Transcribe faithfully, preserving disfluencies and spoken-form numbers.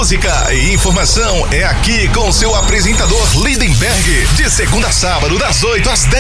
música e informação é aqui com seu apresentador Lindenberg, de segunda a sábado, das oito às dez.